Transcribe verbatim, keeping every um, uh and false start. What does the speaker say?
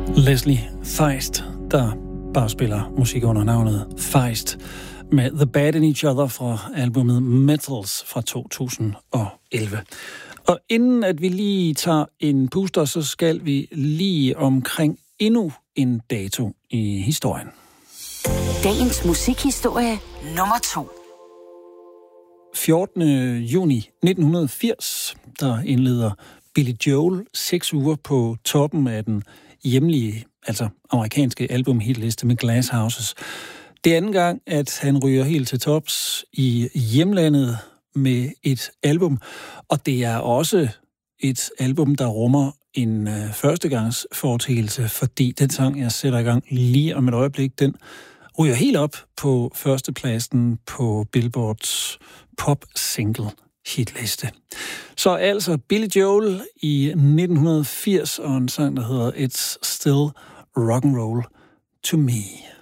Leslie Feist, der bare spiller musik under navnet Feist, med The Bad in Each Other fra albumet Metals fra to tusind og elleve. Og inden at vi lige tager en puster, så skal vi lige omkring endnu en dato i historien. Dagens musikhistorie nummer to. fjortende juni nitten firs, der indleder Billy Joel seks uger på toppen af den hjemlige, altså amerikanske albumhitliste med Glass Houses. Det er anden gang, at han ryger helt til tops i hjemlandet med et album, og det er også et album, der rummer en øh, førstegangsforetagelse, fordi den sang, jeg sætter i gang lige om et øjeblik, den ryger helt op på førstepladsen på Billboards pop-single hitliste. Så altså Billy Joel i nitten firs og en sang, der hedder It's Still Rock and Roll to Me.